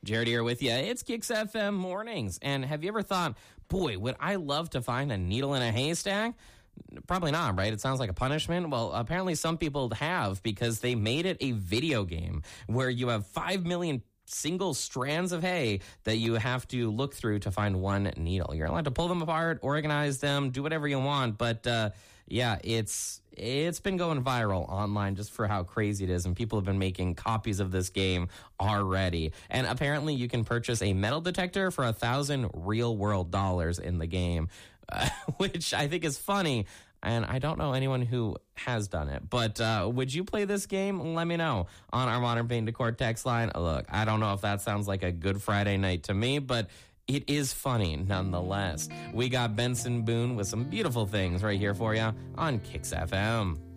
Jared here with you. It's Kicks FM Mornings. And have you ever thought, boy, would I love to find a needle in a haystack? Probably not, right? It sounds like a punishment. Well, apparently some people have, because they made it a video game where you have 5 million single strands of hay that you have to look through to find one needle. You're allowed to pull them apart, organize them, do whatever you want. But yeah, it's been going viral online just for how crazy it is. And people have been making copies of this game already. And apparently you can purchase a metal detector for $1,000 real world dollars in the game, which I think is funny. And I don't know anyone who has done it. But would you play this game? Let me know on our Modern Paint Decor text line. Look, I don't know if that sounds like a good Friday night to me, but it is funny nonetheless. We got Benson Boone with some beautiful things right here for you on Kicks FM.